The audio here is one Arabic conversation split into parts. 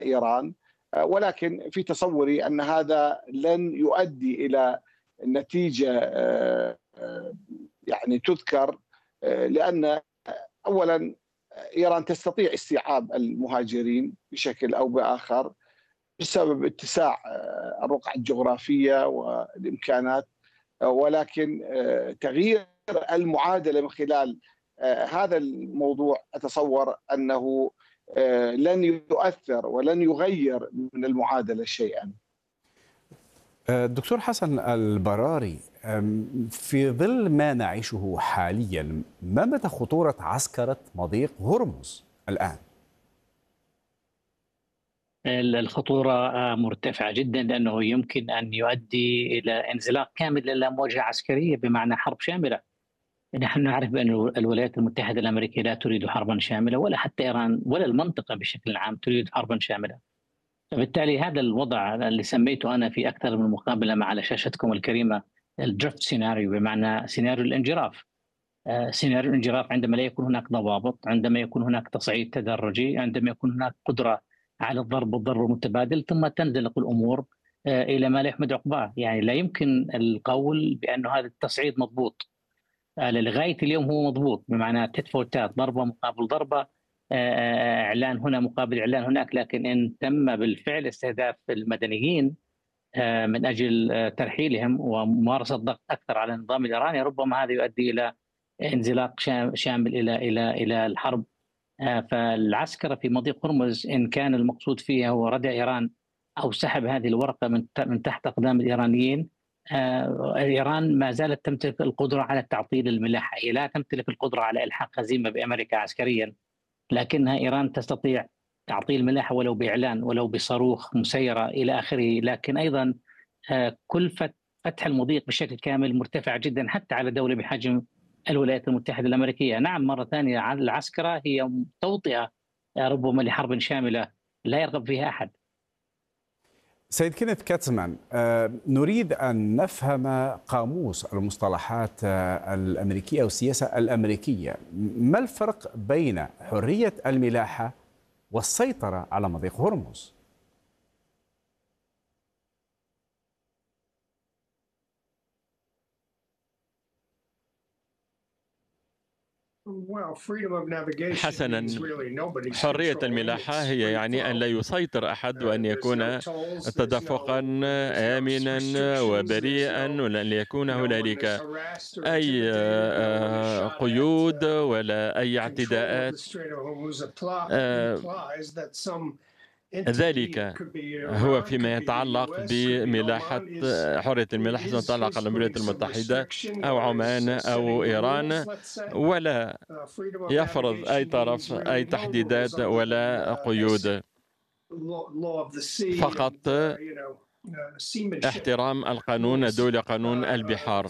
إيران، ولكن في تصوري أن هذا لن يؤدي إلى نتيجة يعني تذكر، لأن أولا إيران تستطيع استيعاب المهاجرين بشكل أو بآخر بسبب اتساع الرقعة الجغرافية والإمكانات، ولكن تغيير المعادلة من خلال هذا الموضوع أتصور أنه لن يؤثر ولن يغير من المعادلة شيئا. دكتور حسن البراري، في ظل ما نعيشه حاليا، ما مدى خطورة عسكرة مضيق هرمز الآن؟ الخطورة مرتفعة جدا، لأنه يمكن أن يؤدي إلى انزلاق كامل إلى مواجهة عسكرية بمعنى حرب شاملة. نحن نعرف بأن الولايات المتحدة الأمريكية لا تريد حربا شاملة، ولا حتى إيران ولا المنطقة بشكل عام تريد حربا شاملة. فبالتالي هذا الوضع اللي سميته أنا في أكثر من مقابلة مع على شاشتكم الكريمة الدرفت سيناريو، بمعنى سيناريو الانجراف. سيناريو الانجراف عندما لا يكون هناك ضوابط، عندما يكون هناك تصعيد تدرجي، عندما يكون هناك قدرة على الضرب المتبادل، ثم تنزلق الأمور إلى ما لا يحمد عقباه. يعني لا يمكن القول بأن هذا التصعيد مضبوط. لغاية اليوم هو مضبوط، بمعنى تيت فور تات، ضربة مقابل ضربة، إعلان هنا مقابل إعلان هناك. لكن إن تم بالفعل استهداف المدنيين من أجل ترحيلهم وممارسة ضغط أكثر على النظام الإيراني، ربما هذا يؤدي إلى انزلاق شامل إلى الحرب. فالعسكرة في مضيق هرمز إن كان المقصود فيها هو ردع إيران أو سحب هذه الورقة من تحت أقدام الإيرانيين، إيران ما زالت تمتلك القدرة على تعطيل الملاحة. هي لا تمتلك القدرة على إلحاق هزيمة بأمريكا عسكريا، لكنها إيران تستطيع تعطيل الملاحة ولو بإعلان، ولو بصاروخ مسيرة إلى آخره. لكن أيضا كلفة فتح المضيق بشكل كامل مرتفعة جدا حتى على دولة بحجم الولايات المتحدة الأمريكية. نعم، مرة ثانية العسكرة هي توطئة ربما لحرب شاملة لا يرغب فيها أحد. سيد كينيث كاتزمان، نريد أن نفهم قاموس المصطلحات الأمريكية والسياسة الأمريكية. ما الفرق بين حرية الملاحة والسيطرة على مضيق هرمز؟ حسنا، حرية الملاحة هي يعني أن لا يسيطر أحد، وأن يكون تدفقا آمنا وبريئا، وأن يكون هنالك أي قيود ولا أي اعتداءات. ذلك هو فيما يتعلق بملاحة حرية الملاحة، فيما يتعلق على الولايات المتحدة أو عمان أو إيران، ولا يفرض أي طرف أي تحديدات ولا قيود، فقط احترام القانون الدولي، قانون البحار.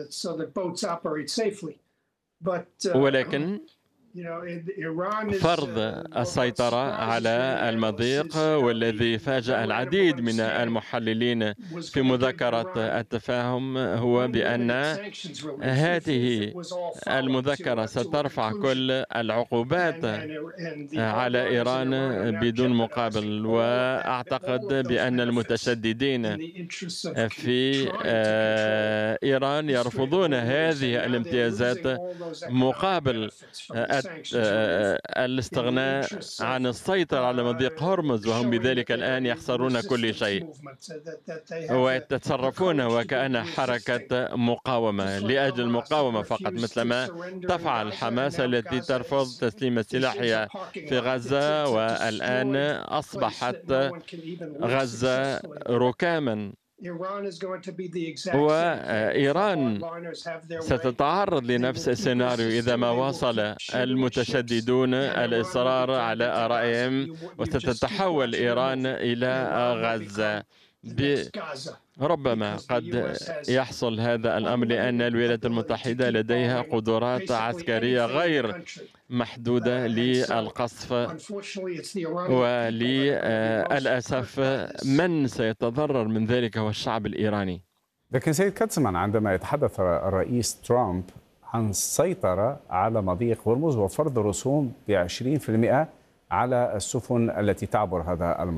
ولكن فرض السيطرة على المضيق، والذي فاجأ العديد من المحللين في مذكرة التفاهم، هو بأن هذه المذكرة سترفع كل العقوبات على إيران بدون مقابل. وأعتقد بأن المتشددين في إيران يرفضون هذه الامتيازات مقابل الاستغناء عن السيطرة على مضيق هرمز، وهم بذلك الآن يخسرون كل شيء ويتصرفون وكأن حركة مقاومة لأجل المقاومة فقط، مثلما تفعل حماس التي ترفض تسليم السلاح في غزة، والآن أصبحت غزة ركاما. وإيران ستتعرض لنفس السيناريو إذا ما واصل المتشددون الإصرار على آرائهم، وستتحول إيران إلى غزة. ربما قد يحصل هذا الأمر لأن الولايات المتحدة لديها قدرات عسكرية غير محدودة للقصف، وللأسف من سيتضرر من ذلك هو الشعب الإيراني. لكن سيد كاتزمان، عندما يتحدث الرئيس ترامب عن السيطرة على مضيق هرمز وفرض رسوم ب20% على السفن التي تعبر هذا المضيق،